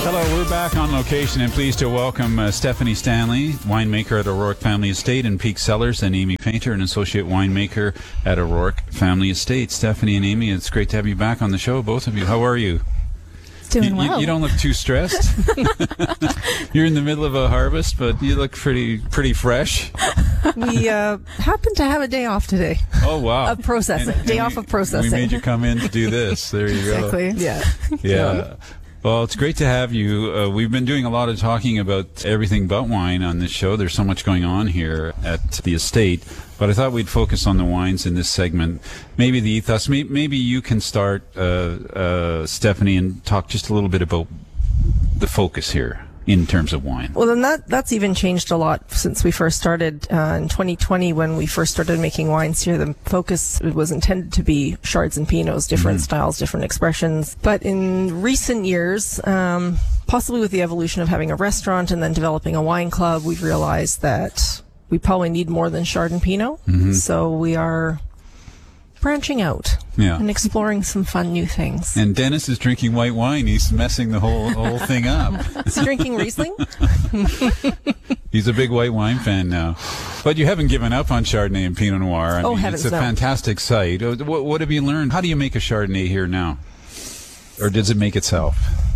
Hello, we're back on location and pleased to welcome Stephanie Stanley, winemaker at O'Rourke Family Estate in Peak Cellars, and Amy Painter, an associate winemaker at O'Rourke Family Estate. Stephanie and Amy, it's great to have you back on the show, both of you. How are you? Doing well. You don't look too stressed. You're in the middle of a harvest, but you look pretty fresh. We happen to have a day off today. Oh, wow. Of processing. Day off of processing. We made you come in to do this. There you go. Exactly. Yeah. Yeah. Well, it's great to have you. We've been doing a lot of talking about everything but wine on this show. There's so much going on here at the estate, but I thought we'd focus on the wines in this segment. Maybe the ethos. Maybe you can start, Stephanie, and talk just a little bit about the focus here in terms of wine. Well, then that's even changed a lot since we first started in 2020 when we first started making wines here. The focus was intended to be Chards and Pinots, different styles, different expressions. But in recent years, possibly with the evolution of having a restaurant and then developing a wine club, we've realized that we probably need more than Chard and Pinot. So we are branching out and exploring some fun new things. And Dennis is drinking white wine. He's messing the whole thing up. Is he drinking Riesling? He's a big white wine fan now. But you haven't given up on Chardonnay and Pinot Noir. I mean, heavens, it's a no. fantastic site. What have you learned? How do you make a Chardonnay here now? Or does it make itself?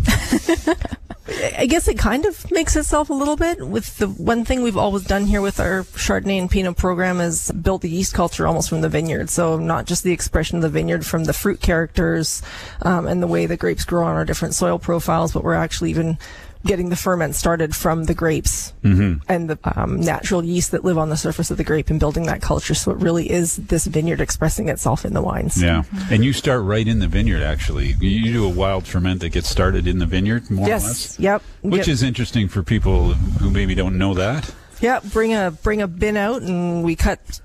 I guess it kind of makes itself a little bit. With the one thing we've always done here with our Chardonnay and Pinot program is build the yeast culture almost from the vineyard. So not just the expression of the vineyard from the fruit characters and the way the grapes grow on our different soil profiles, but we're actually even getting the ferment started from the grapes and the natural yeast that live on the surface of the grape and building that culture. So it really is this vineyard expressing itself in the wines. Yeah. And you start right in the vineyard, actually. You do a wild ferment that gets started in the vineyard, more or less? Yep. Which is interesting for people who maybe don't know that. Yeah. Bring a bin out and we cut,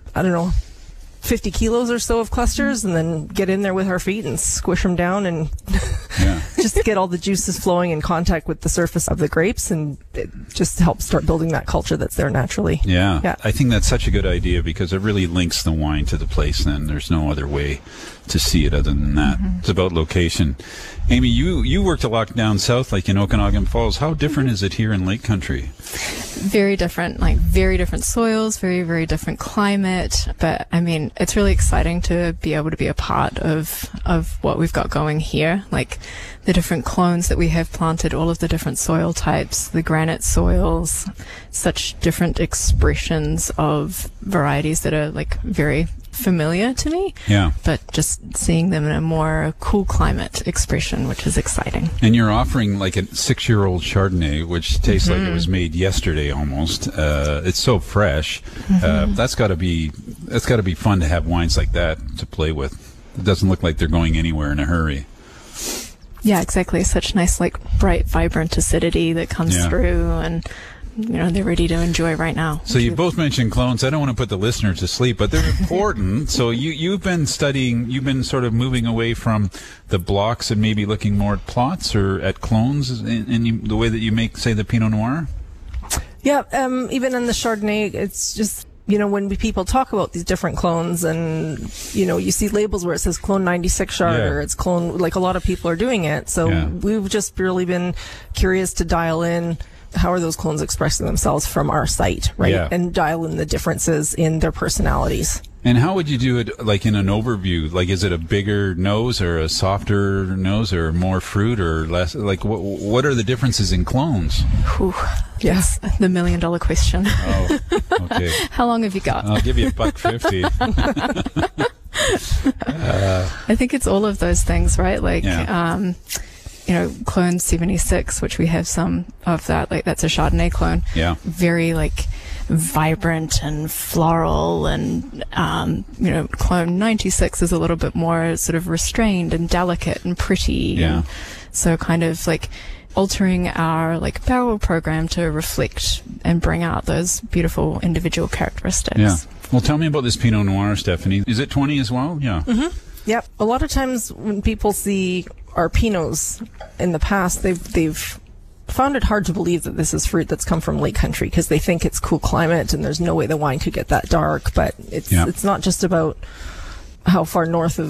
50 kilos or so of clusters and then get in there with our feet and squish them down and just get all the juices flowing in contact with the surface of the grapes, and it just helps start building that culture that's there naturally. Yeah. I think that's such a good idea because it really links the wine to the place. Then there's no other way to see it other than that. It's about location. Amy, you worked a lot down south, like in Okanagan Falls. How different is it here in Lake Country? Very different, like very different soils, very, very different climate. But I mean, it's really exciting to be able to be a part of what we've got going here. Like the different clones that we have planted, all of the different soil types, the granite soils, such different expressions of varieties that are like very familiar to me. Yeah. But just seeing them in a more cool climate expression, which is exciting. And you're offering like a 6-year-old Chardonnay, which tastes like it was made yesterday almost. It's so fresh. That's got to be fun to have wines like that to play with. It doesn't look like they're going anywhere in a hurry. Yeah, exactly. Such nice, like bright, vibrant acidity that comes through, and they're ready to enjoy right now. So you both mentioned clones. I don't want to put the listener to sleep, but they're important. So you've been sort of moving away from the blocks and maybe looking more at plots or at clones in the way that you make, say, the Pinot Noir? Yeah, even in the Chardonnay, it's just, when people talk about these different clones and, you see labels where it says clone 96 Chard or it's clone, like a lot of people are doing it. So we've just really been curious to dial in how are those clones expressing themselves from our site, right? Yeah. And dial in the differences in their personalities. And how would you do it, like in an overview? Like, is it a bigger nose or a softer nose or more fruit or less? Like, what are the differences in clones? Whew. Yes, the $1 million question. Oh, okay. How long have you got? I'll give you $1.50. I think it's all of those things, right? Like, clone 76, which we have some of that. Like, that's a Chardonnay clone. Yeah. Very, like, vibrant and floral, and clone 96 is a little bit more sort of restrained and delicate and pretty. And so kind of like altering our like barrel program to reflect and bring out those beautiful individual characteristics. Yeah. Well, tell me about this Pinot Noir, Stephanie. Is it 20 as well? Yeah. Yep. A lot of times when people see our Pinots in the past, they've found it hard to believe that this is fruit that's come from Lake Country because they think it's cool climate and there's no way the wine could get that dark. But it's not just about how far north of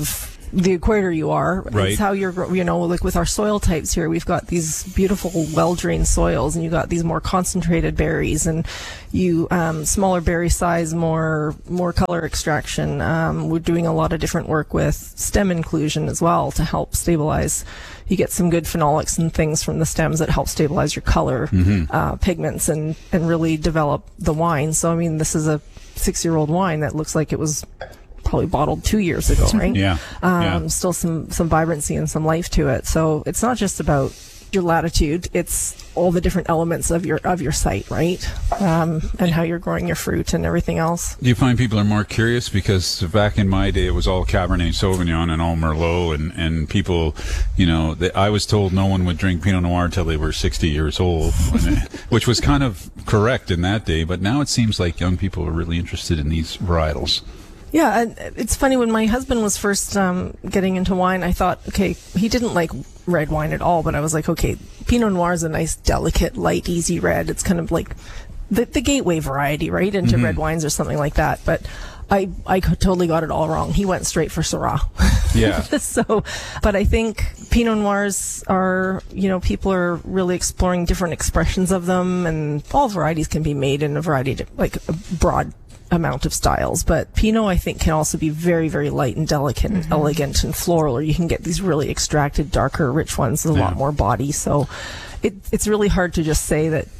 the equator you are. Right. It's how you're, like with our soil types here, we've got these beautiful, well-drained soils, and you got these more concentrated berries, and you smaller berry size, more color extraction. We're doing a lot of different work with stem inclusion as well to help stabilize. You get some good phenolics and things from the stems that help stabilize your color pigments and really develop the wine. So, I mean, this is a 6-year-old wine that looks like it was probably bottled 2 years ago, right? Yeah. Still some vibrancy and some life to it. So it's not just about your latitude, it's all the different elements of your site, right? And how you're growing your fruit and everything else. Do you find people are more curious? Because back in my day, it was all Cabernet Sauvignon and all Merlot, and people, I was told no one would drink Pinot Noir till they were 60 years old, which was kind of correct in that day. But now it seems like young people are really interested in these varietals. Yeah, and it's funny, when my husband was first getting into wine, I thought, okay, he didn't like red wine at all, but I was like, okay, Pinot Noir is a nice, delicate, light, easy red. It's kind of like the gateway variety, right, into red wines or something like that. But I totally got it all wrong. He went straight for Syrah. Yeah. But I think Pinot Noirs are, people are really exploring different expressions of them, and all varieties can be made in a variety of, like, a broad amount of styles, but Pinot, I think, can also be very, very light and delicate and elegant and floral, or you can get these really extracted, darker, rich ones with a lot more body. So it's really hard to just say that,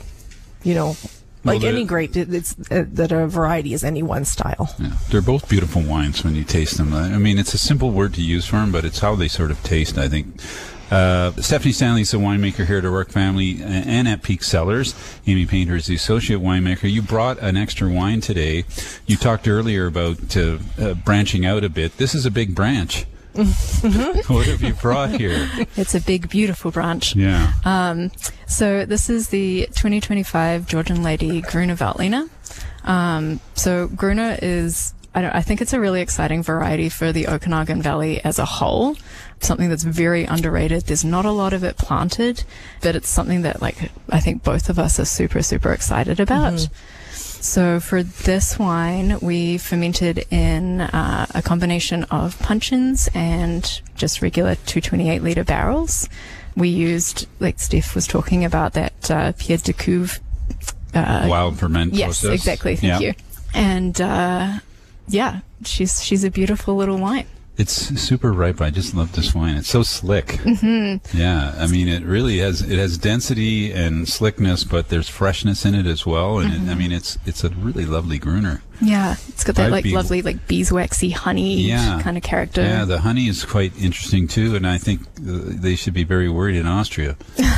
any grape, it's that a variety is any one style. Yeah. They're both beautiful wines when you taste them. I mean, it's a simple word to use for them, but it's how they sort of taste, I think. Stephanie Stanley's the winemaker here at O'Rourke Family and at Peak Cellars. Amy Painter is the associate winemaker. You brought an extra wine today. You talked earlier about branching out a bit. This is a big branch. What have you brought here? It's a big, beautiful branch. Yeah. So this is the 2025 Georgian Lady Gruner Veltliner. So Gruner is, I think it's a really exciting variety for the Okanagan Valley as a whole. Something that's very underrated. There's not a lot of it planted, but it's something that, I think both of us are super, super excited about. So for this wine, we fermented in a combination of puncheons and just regular 228-litre barrels. We used, like Steph was talking about, that Pierre de Couve. Wild ferment process. Yes, exactly. Thank you. And she's a beautiful little wine. It's super ripe. I just love this wine. It's so slick. Yeah, I mean, it really has density and slickness, but there's freshness in it as well. And it's a really lovely Gruner. Yeah, it's got that lovely beeswaxy honey kind of character. Yeah, the honey is quite interesting too, and I think they should be very worried in Austria.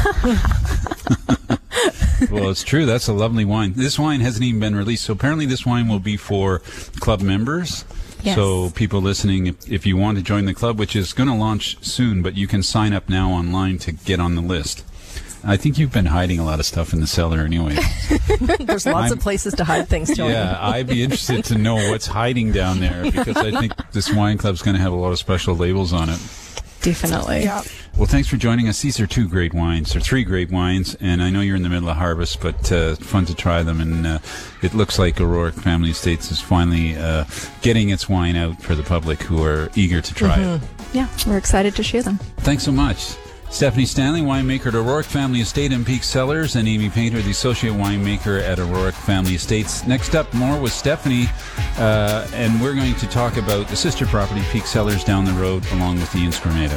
Well, it's true. That's a lovely wine. This wine hasn't even been released, so apparently this wine will be for club members. Yes. So people listening, if you want to join the club, which is going to launch soon, but you can sign up now online to get on the list. I think you've been hiding a lot of stuff in the cellar anyway. There's lots of places to hide things, Joey. Yeah, I'd be interested to know what's hiding down there, because I think this wine club's going to have a lot of special labels on it. Definitely. Yeah. Well, thanks for joining us. These are 2 great wines, or 3 great wines, and I know you're in the middle of harvest, but fun to try them. And it looks like O'Rourke Family Estates is finally getting its wine out for the public who are eager to try it. Yeah, we're excited to share them. Thanks so much. Stephanie Stanley, winemaker at O'Rourke Family Estate and Peak Cellars, and Amy Painter, the associate winemaker at O'Rourke Family Estates. Next up, more with Stephanie, and we're going to talk about the sister property, Peak Cellars, down the road, along with the Inscrimator.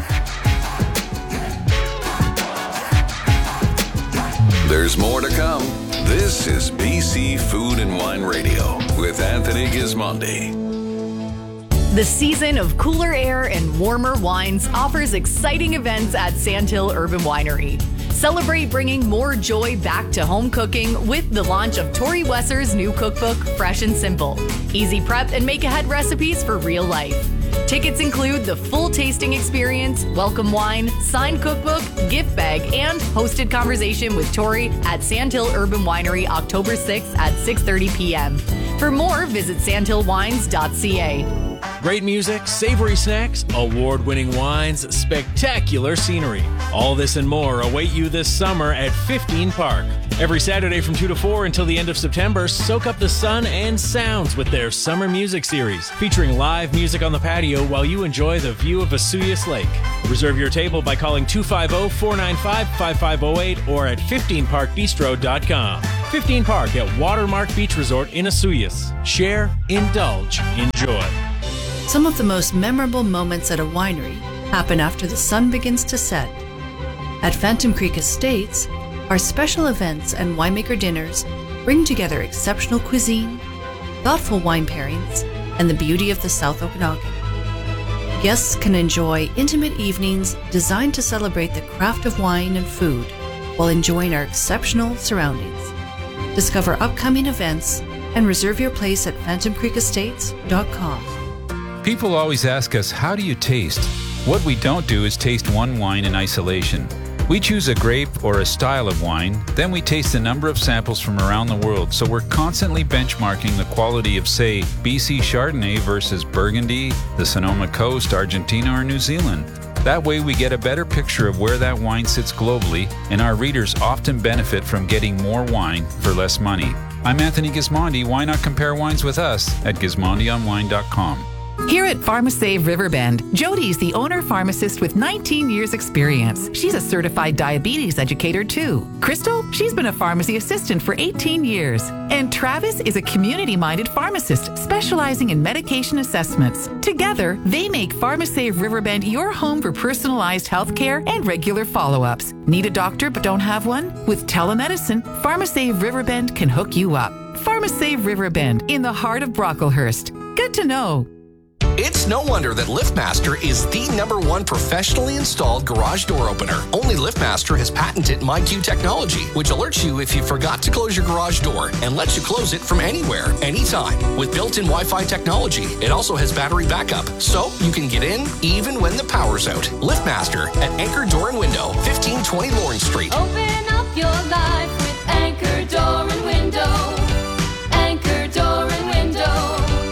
There's more to come. This is BC Food and Wine Radio with Anthony Gismondi. The season of cooler air and warmer wines offers exciting events at Sandhill Urban Winery. Celebrate bringing more joy back to home cooking with the launch of Tori Wesser's new cookbook, Fresh and Simple. Easy prep and make-ahead recipes for real life. Tickets include the full tasting experience, welcome wine, signed cookbook, gift bag, and hosted conversation with Tori at Sandhill Urban Winery October 6th at 6:30 p.m. For more, visit sandhillwines.ca. Great music, savory snacks, award-winning wines, spectacular scenery. All this and more await you this summer at 15 Park. Every Saturday from 2 to 4 until the end of September, soak up the sun and sounds with their summer music series, featuring live music on the patio while you enjoy the view of Vesuvius Lake. Reserve your table by calling 250-495-5508 or at 15parkbistro.com. 15 Park at Watermark Beach Resort in Vesuvius. Share, indulge, enjoy. Some of the most memorable moments at a winery happen after the sun begins to set. At Phantom Creek Estates, our special events and winemaker dinners bring together exceptional cuisine, thoughtful wine pairings, and the beauty of the South Okanagan. Guests can enjoy intimate evenings designed to celebrate the craft of wine and food while enjoying our exceptional surroundings. Discover upcoming events and reserve your place at phantomcreekestates.com. People always ask us, how do you taste? What we don't do is taste one wine in isolation. We choose a grape or a style of wine, then we taste a number of samples from around the world, so we're constantly benchmarking the quality of, say, BC Chardonnay versus Burgundy, the Sonoma Coast, Argentina, or New Zealand. That way we get a better picture of where that wine sits globally, and our readers often benefit from getting more wine for less money. I'm Anthony Gismondi. Why not compare wines with us at gismondionwine.com. Here at PharmaSave Riverbend, Jody is the owner pharmacist with 19 years experience. She's a certified diabetes educator too. Crystal, she's been a pharmacy assistant for 18 years. And Travis is a community-minded pharmacist specializing in medication assessments. Together, they make PharmaSave Riverbend your home for personalized health care and regular follow-ups. Need a doctor but don't have one? With telemedicine, PharmaSave Riverbend can hook you up. PharmaSave Riverbend in the heart of Brocklehurst. Good to know. It's no wonder that LiftMaster is the #1 professionally installed garage door opener. Only LiftMaster has patented MyQ technology, which alerts you if you forgot to close your garage door and lets you close it from anywhere, anytime. With built-in Wi-Fi technology, it also has battery backup, so you can get in even when the power's out. LiftMaster at Anchor Door and Window, 1520 Lawrence Street. Open up your life with Anchor Door and Window. Anchor Door and Window.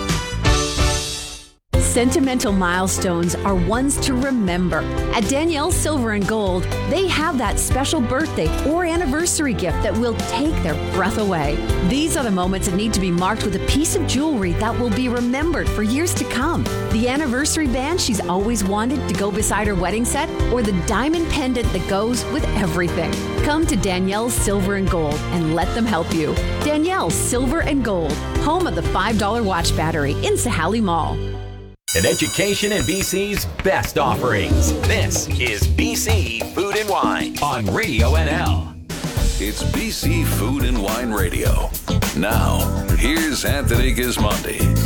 Sentimental milestones are ones to remember. At Danielle's Silver and Gold, they have that special birthday or anniversary gift that will take their breath away. These are the moments that need to be marked with a piece of jewelry that will be remembered for years to come. The anniversary band she's always wanted to go beside her wedding set, or the diamond pendant that goes with everything. Come to Danielle's Silver and Gold and let them help you. Danielle's Silver and Gold, home of the $5 watch battery in Sahali Mall. An education in BC's best offerings. This is BC Food and Wine on Radio NL. It's BC Food and Wine Radio. Now, here's Anthony Gismondi.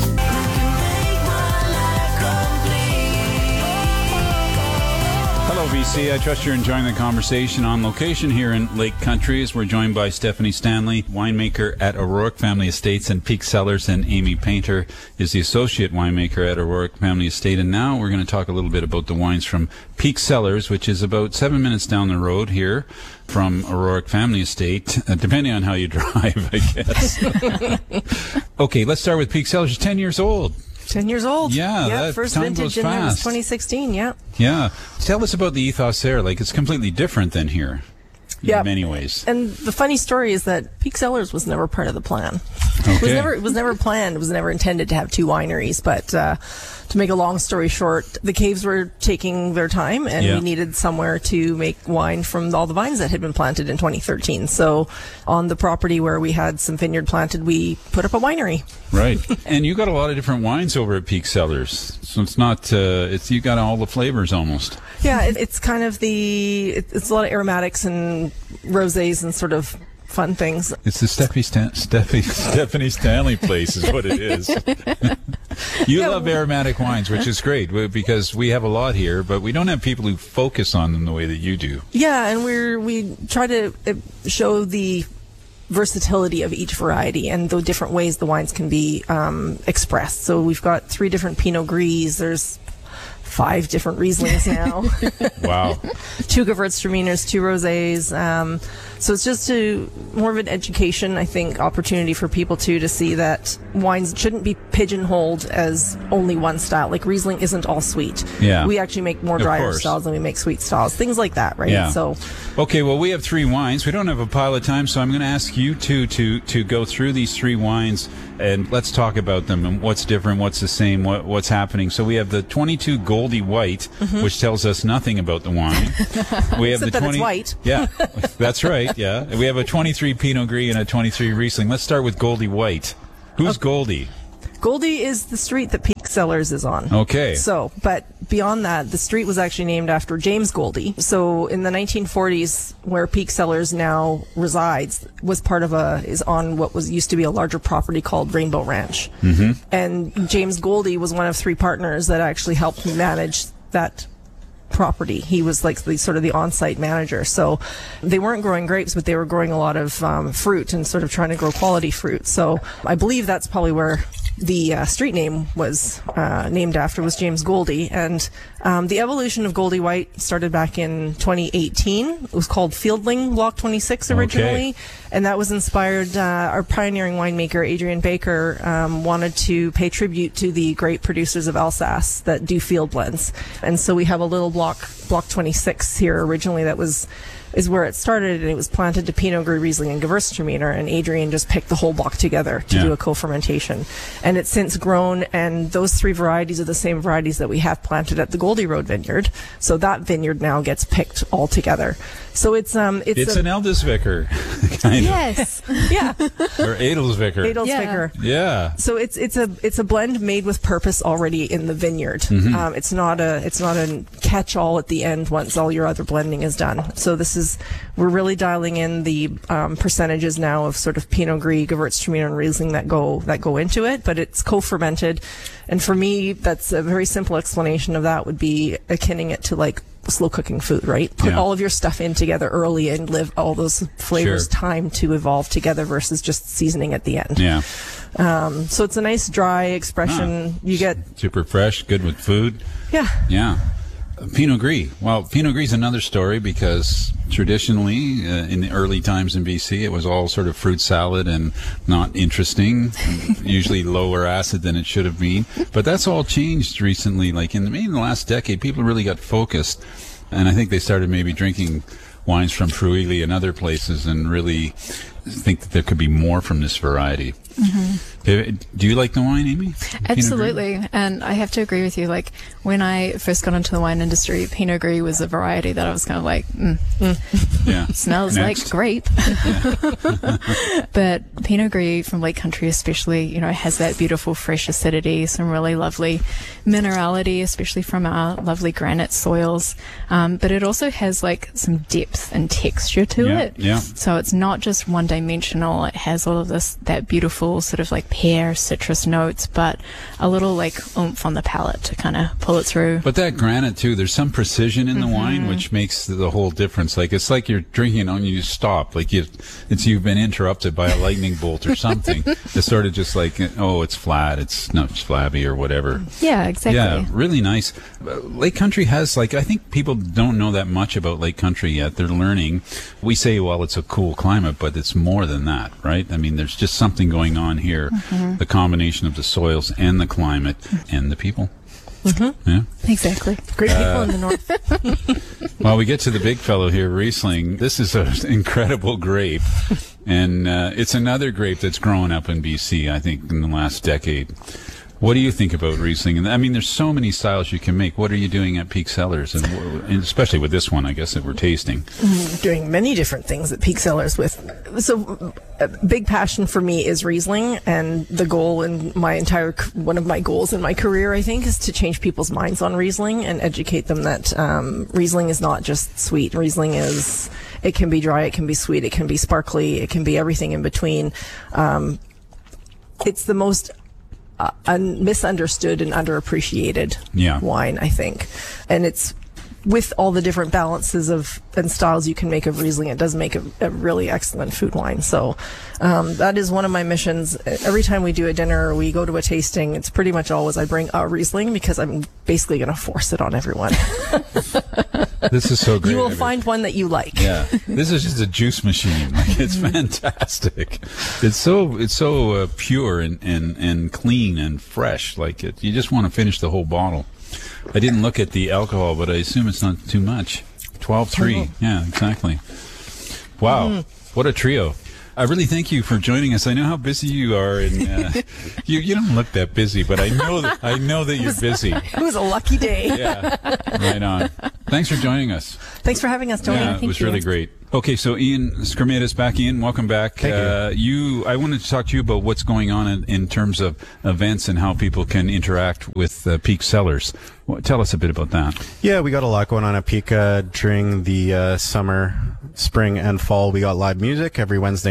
Hello, BC. I trust you're enjoying the conversation on location here in Lake Country as we're joined by Stephanie Stanley, winemaker at O'Rourke Family Estates and Peak Cellars, and Amy Painter is the associate winemaker at O'Rourke Family Estate. And now we're going to talk a little bit about the wines from Peak Cellars, which is about 7 minutes down the road here from O'Rourke Family Estate, depending on how you drive, I guess. Okay, let's start with Peak Cellars. It's 10 years old. 10 years old. Yeah, that first time vintage goes in fast. 2016, yeah. Yeah. Tell us about the ethos there. Like, it's completely different than here in many ways. And the funny story is that Peak Cellars was never part of the plan. Okay. It was never planned. It was never intended to have two wineries. But to make a long story short, the caves were taking their time, and we needed somewhere to make wine from all the vines that had been planted in 2013. So on the property where we had some vineyard planted, we put up a winery. Right. And you got a lot of different wines over at Peak Cellars. So it's not, you got all the flavors almost. Yeah, it's kind of it's a lot of aromatics and rosés and sort of fun things. It's the Stephanie Stanley place is what it is. You love aromatic wines, which is great because we have a lot here, but we don't have people who focus on them the way that you do. Yeah, and we try to show the versatility of each variety and the different ways the wines can be expressed. So we've got 3 different Pinot Gris. There's 5 different Rieslings now. Wow. 2 Gewürztraminers, 2 rosés. So it's just more of an education, I think, opportunity for people to see that wines shouldn't be pigeonholed as only one style. Like Riesling isn't all sweet. Yeah. We actually make more drier styles than we make sweet styles. Things like that, right? Yeah. So, okay, well, we have 3 wines. We don't have a pile of time, so I'm going to ask you two to go through these 3 wines, and let's talk about them and what's different, what's the same, what's happening. So we have the 22 Goldie White, which tells us nothing about the wine. We have Except the that it's white. Yeah, that's right. Yeah, we have a 23 Pinot Gris and a 23 Riesling. Let's start with Goldie White. Who's Goldie? Goldie is the street that Peak Cellars is on. Okay. So, but beyond that, the street was actually named after James Goldie. So in the 1940s, where Peak Cellars now resides, was is on what used to be a larger property called Rainbow Ranch. Mm-hmm. And James Goldie was one of 3 partners that actually helped manage that property. He was like the on-site manager. So they weren't growing grapes, but they were growing a lot of fruit and sort of trying to grow quality fruit. So I believe that's probably where the street name was named after, was James Goldie. And the evolution of Goldie White started back in 2018. It was called Fieldling Block 26 originally. Okay. And that was inspired, our pioneering winemaker, Adrian Baker, wanted to pay tribute to the great producers of Alsace that do field blends. And so we have a little block 26 here originally that is where it started, and it was planted to Pinot Gris, Riesling, and Gewürztraminer, and Adrian just picked the whole block together to do a co-fermentation. And it's since grown, and those 3 varieties are the same varieties that we have planted at the Goldie Road Vineyard. So that vineyard now gets picked all together. So it's an Eldesvicker kind yes. Yeah. or Edelsvicker. Edelsvicker. Yeah. So it's a blend made with purpose already in the vineyard. Mm-hmm. It's not a catch-all at the end once all your other blending is done. So we're really dialing in the percentages now of sort of Pinot Gris, Gewürztraminer, and Riesling that go into it, but it's co-fermented. And for me, that's a very simple explanation of that would be akinning it to like slow cooking food, right? Put all of your stuff in together early and live all those flavors time to evolve together versus just seasoning at the end. Yeah. So it's a nice dry expression. You get super fresh, good with food. Yeah. Yeah. Pinot Gris. Well, Pinot Gris is another story because traditionally, in the early times in BC, it was all sort of fruit salad and not interesting, usually lower acid than it should have been. But that's all changed recently. Like maybe in the last decade, people really got focused, and I think they started maybe drinking wines from Fruili and other places and really think that there could be more from this variety. Mm-hmm. Do you like the wine, Amy? Absolutely. And I have to agree with you. Like, when I first got into the wine industry, Pinot Gris was a variety that I was kind of like, yeah, smells like grape. But Pinot Gris from Lake Country especially, has that beautiful fresh acidity, some really lovely minerality, especially from our lovely granite soils. But it also has like some depth and texture to it. Yeah. So it's not just one dimensional. It has all of that beautiful sort of like pear citrus notes, but a little like oomph on the palate to kind of pull it through. But that granite too, there's some precision in the wine which makes the whole difference. Like it's like you're drinking it and you stop, like you've been interrupted by a lightning bolt or something. It's sort of just like, it's flat, it's not flabby or whatever. Yeah, exactly. Yeah, really nice. Lake Country has I think people don't know that much about Lake Country yet. They're learning. We say, well, it's a cool climate, but it's more than that, right? I mean, there's just something going on here. The combination of the soils and the climate and the people. Mm-hmm. Yeah, exactly. Great people in the north. Well, we get to the big fellow here, Riesling. This is an incredible grape, and it's another grape that's growing up in BC, I think, in the last decade. What do you think about Riesling? I mean, there's so many styles you can make. What are you doing at Peak Cellars, and especially with this one, I guess, that we're tasting? Doing many different things at Peak Cellars with. So, a big passion for me is Riesling, and the goal in one of my goals in my career, I think, is to change people's minds on Riesling and educate them that Riesling is not just sweet. Riesling it can be dry, it can be sweet, it can be sparkly, it can be everything in between. It's the most misunderstood and underappreciated wine, I think. And it's with all the different balances and styles you can make of Riesling, it does make a really excellent food wine. So that is one of my missions. Every time we do a dinner or we go to a tasting, it's pretty much always I bring a Riesling because I'm basically going to force it on everyone. This is so great. You will find one that you like. Yeah, this is just a juice machine. Like, it's fantastic. It's so pure and clean and fresh. Like you just want to finish the whole bottle. I didn't look at the alcohol, but I assume it's not too much. 12.3. Yeah, exactly. Wow, what a trio. I really thank you for joining us. I know how busy you are, and you don't look that busy, but I know that you're busy. It was a lucky day. Yeah, right on. Thanks for joining us. Thanks for having us, Tony. Yeah, Thank it was you. really great. Okay, so Ian Skrmedes back. Ian, welcome back. Thank you. I wanted to talk to you about what's going on in terms of events and how people can interact with Peak Cellars. Well, tell us a bit about that. Yeah, we got a lot going on at Peak during the summer, spring, and fall. We got live music every Wednesday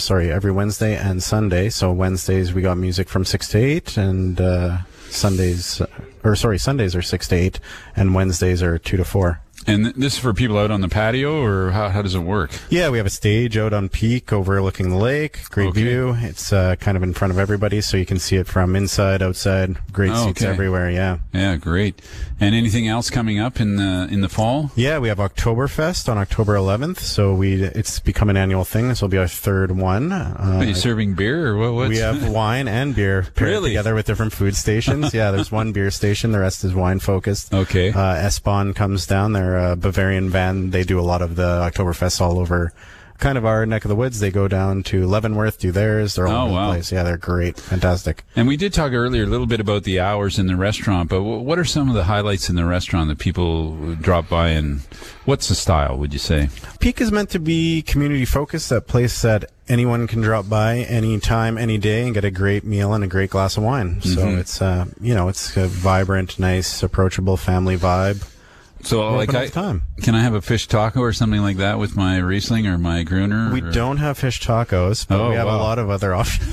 and Sunday. So Wednesdays we got music from 6 to 8, and Sundays are 6 to 8, and Wednesdays are 2 to 4. And this is for people out on the patio, or how does it work? Yeah, we have a stage out on Peak overlooking the lake. Great view. It's kind of in front of everybody, so you can see it from inside, outside. Great seats everywhere, yeah. Yeah, great. And anything else coming up in the fall? Yeah, we have Oktoberfest on October 11th, so it's become an annual thing. This will be our third one. Are you serving beer, or what? We have wine and beer paired together with different food stations. Yeah, there's one beer station. The rest is wine-focused. Okay. S-Bahn comes down. They're a Bavarian van. They do a lot of the Oktoberfest all over kind of our neck of the woods. They go down to Leavenworth, do theirs. They're all over the place. Yeah, they're great. Fantastic. And we did talk earlier a little bit about the hours in the restaurant, but what are some of the highlights in the restaurant that people drop by, and what's the style, would you say? Peak is meant to be community focused, that place that anyone can drop by anytime, any day, and get a great meal and a great glass of wine. So it's, it's a vibrant, nice, approachable family vibe. So, can I have a fish taco or something like that with my Riesling or my Gruner? We don't have fish tacos, but we have a lot of other options.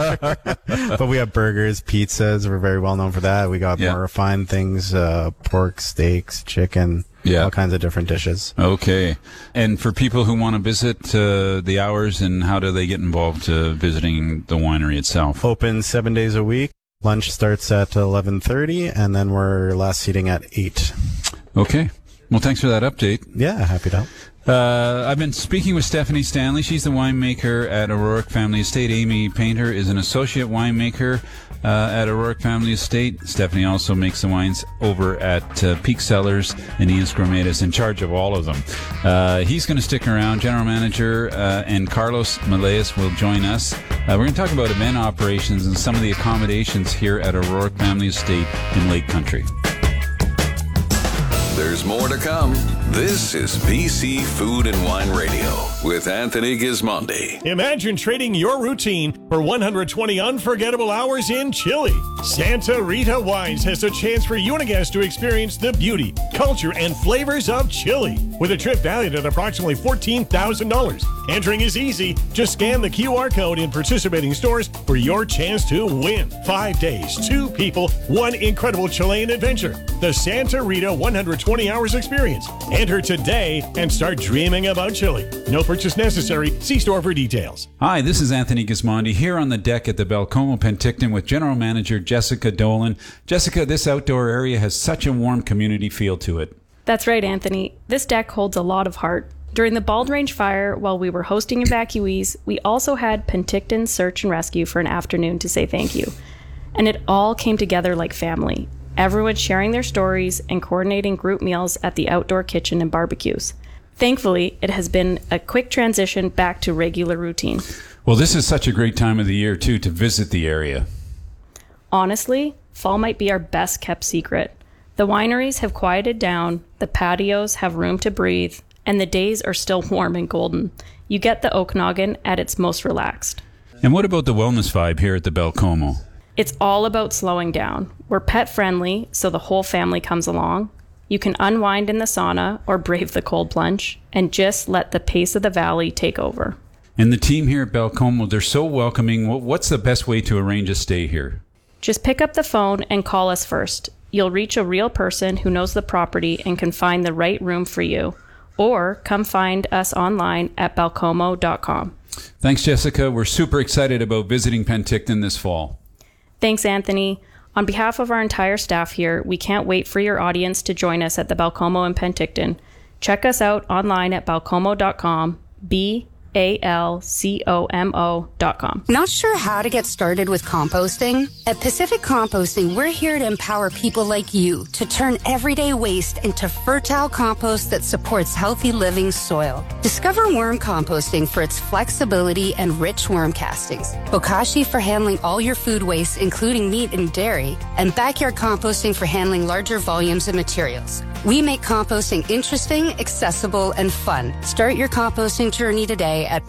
But we have burgers, pizzas. We're very well known for that. We got more refined things, pork, steaks, chicken, all kinds of different dishes. Okay. And for people who want to visit the hours, and how do they get involved visiting the winery itself? Open 7 days a week. Lunch starts at 11:30, and then we're last seating at 8. Okay. Well, thanks for that update. Yeah, happy to help. I've been speaking with Stephanie Stanley. She's the winemaker at O'Rourke Family Estate. Amy Painter is an associate winemaker at O'Rourke Family Estate. Stephanie also makes the wines over at Peak Cellars, and Ian Skrmedes is in charge of all of them. He's going to stick around. General Manager and Carlos Malaez will join us. We're going to talk about event operations and some of the accommodations here at O'Rourke Family Estate in Lake Country. There's more to come. This is BC Food and Wine Radio with Anthony Gismondi. Imagine trading your routine for 120 unforgettable hours in Chile. Santa Rita Wines has a chance for you and a guest to experience the beauty, culture, and flavors of Chile with a trip valued at approximately $14,000. Entering is easy. Just scan the QR code in participating stores for your chance to win. 5 days, 2 people, 1 incredible Chilean adventure. The Santa Rita 120 Hours Experience. Enter today and start dreaming about Chile. No purchase necessary. See store for details. Hi, this is Anthony Gismondi here on the deck at the Belcomo Penticton with General Manager Jessica Dolan. Jessica, this outdoor area has such a warm community feel to it. That's right, Anthony. This deck holds a lot of heart. During the Bald Range fire, while we were hosting evacuees, we also had Penticton Search and Rescue for an afternoon to say thank you. And it all came together like family. Everyone sharing their stories and coordinating group meals at the outdoor kitchen and barbecues. Thankfully, it has been a quick transition back to regular routine. Well, this is such a great time of the year, too, to visit the area. Honestly, fall might be our best kept secret. The wineries have quieted down, the patios have room to breathe, and the days are still warm and golden. You get the Okanagan at its most relaxed. And what about the wellness vibe here at the Belcomo? It's all about slowing down. We're pet friendly, so the whole family comes along. You can unwind in the sauna or brave the cold plunge and just let the pace of the valley take over. And the team here at Belcomo, they're so welcoming. What's the best way to arrange a stay here? Just pick up the phone and call us first. you'll reach a real person who knows the property and can find the right room for you. Or come find us online at balcomo.com. Thanks, Jessica. We're super excited about visiting Penticton this fall. Thanks, Anthony. On behalf of our entire staff here, we can't wait for your audience to join us at the Balcomo in Penticton. Check us out online at balcomo.com, BALCOMO.com. Not sure how to get started with composting? At Pacific Composting, we're here to empower people like you to turn everyday waste into fertile compost that supports healthy living soil. Discover worm composting for its flexibility and rich worm castings, Bokashi for handling all your food waste, including meat and dairy, and backyard composting for handling larger volumes of materials. We make composting interesting, accessible, and fun. Start your composting journey today at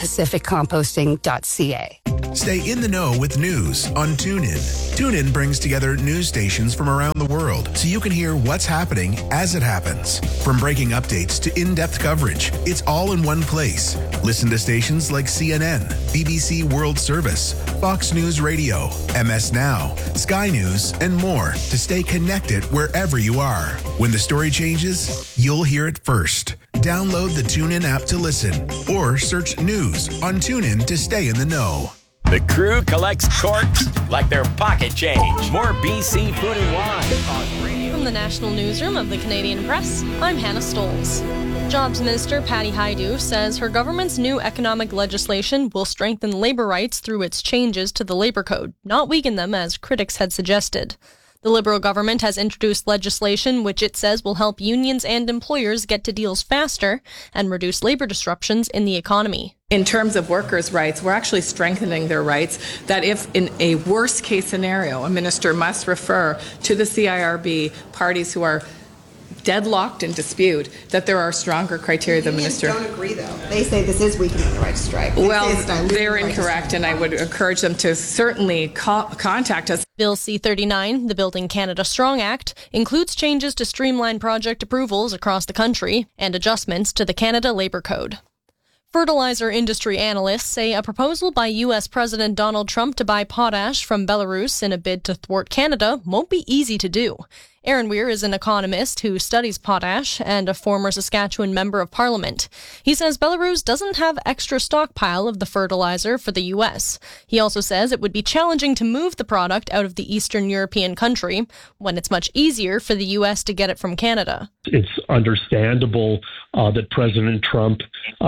pacificcomposting.ca. Stay in the know with news on TuneIn. TuneIn brings together news stations from around the world so you can hear what's happening as it happens. From breaking updates to in-depth coverage, it's all in one place. Listen to stations like CNN, BBC World Service, Fox News Radio, MS Now, Sky News, and more to stay connected wherever you are. When the story changes, you'll hear it first. Download the TuneIn app to listen or search news on TuneIn to stay in the know. The crew collects corks like their pocket change. More BC Food and Wine on radio. From the National Newsroom of the Canadian Press, I'm Hannah Stoles. Jobs Minister Patty Hajdu says her government's new economic legislation will strengthen labor rights through its changes to the Labor Code, not weaken them as critics had suggested. The Liberal government has introduced legislation which it says will help unions and employers get to deals faster and reduce labor disruptions in the economy. In terms of workers' rights, we're actually strengthening their rights, that if in a worst case scenario, a minister must refer to the CIRB parties who are deadlocked in dispute, that there are stronger criteria the minister... don't agree, though. They say this is weakening the right to strike. Well, they're incorrect, and I would encourage them to certainly contact us. Bill C-39, the Building Canada Strong Act, includes changes to streamline project approvals across the country and adjustments to the Canada Labor Code. Fertilizer industry analysts say a proposal by U.S. President Donald Trump to buy potash from Belarus in a bid to thwart Canada won't be easy to do. Aaron Weir is an economist who studies potash and a former Saskatchewan member of parliament. He says Belarus doesn't have extra stockpile of the fertilizer for the U.S. He also says it would be challenging to move the product out of the Eastern European country when it's much easier for the U.S. to get it from Canada. It's understandable that President Trump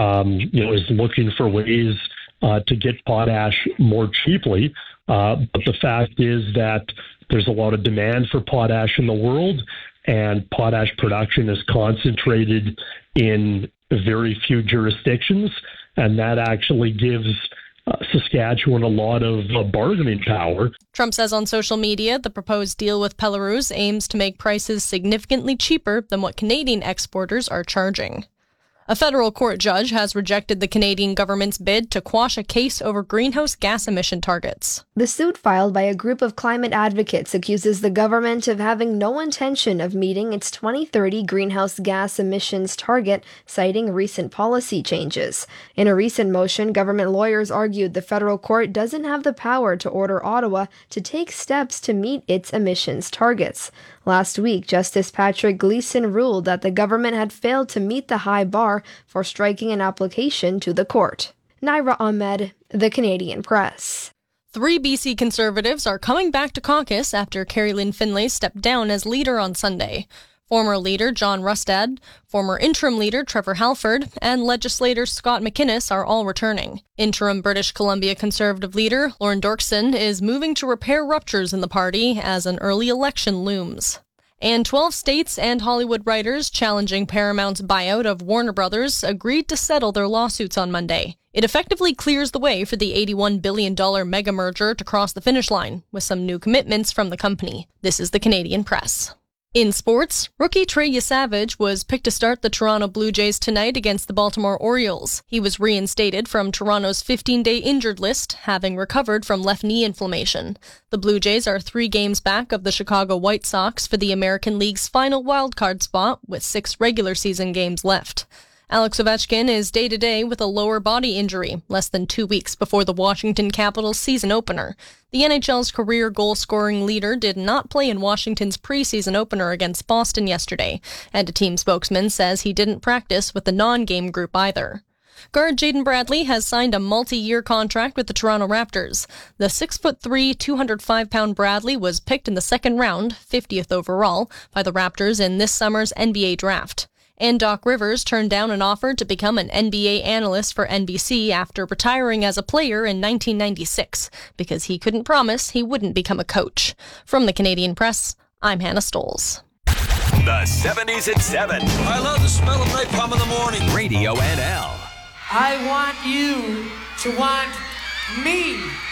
is looking for ways to get potash more cheaply. But the fact is that there's a lot of demand for potash in the world, and potash production is concentrated in very few jurisdictions, and that actually gives Saskatchewan a lot of bargaining power. Trump says on social media the proposed deal with Belarus aims to make prices significantly cheaper than what Canadian exporters are charging. A federal court judge has rejected the Canadian government's bid to quash a case over greenhouse gas emission targets. The suit filed by a group of climate advocates accuses the government of having no intention of meeting its 2030 greenhouse gas emissions target, citing recent policy changes. In a recent motion, government lawyers argued the federal court doesn't have the power to order Ottawa to take steps to meet its emissions targets. Last week, Justice Patrick Gleeson ruled that the government had failed to meet the high bar for striking an application to the court. Naira Ahmed, The Canadian Press. 3 BC Conservatives are coming back to caucus after Carrie Lynn Finlay stepped down as leader on Sunday. Former leader John Rustad, former interim leader Trevor Halford, and legislator Scott McInnes are all returning. Interim British Columbia Conservative leader Lauren Dorkson is moving to repair ruptures in the party as an early election looms. And 12 states and Hollywood writers challenging Paramount's buyout of Warner Brothers agreed to settle their lawsuits on Monday. It effectively clears the way for the $81 billion mega merger to cross the finish line, with some new commitments from the company. This is the Canadian Press. In sports, rookie Trey Yesavage was picked to start the Toronto Blue Jays tonight against the Baltimore Orioles. He was reinstated from Toronto's 15-day injured list, having recovered from left knee inflammation. The Blue Jays are 3 games back of the Chicago White Sox for the American League's final wildcard spot, with 6 regular season games left. Alex Ovechkin is day-to-day with a lower body injury, less than 2 weeks before the Washington Capitals season opener. The NHL's career goal-scoring leader did not play in Washington's preseason opener against Boston yesterday, and a team spokesman says he didn't practice with the non-game group either. Guard Jaden Bradley has signed a multi-year contract with the Toronto Raptors. The 6'3", 205-pound Bradley was picked in the second round, 50th overall, by the Raptors in this summer's NBA draft. And Doc Rivers turned down an offer to become an NBA analyst for NBC after retiring as a player in 1996, because he couldn't promise he wouldn't become a coach. From the Canadian Press, I'm Hannah Stoles. The 70s at 7. I love the smell of napalm in the morning. Radio NL. I want you to want me.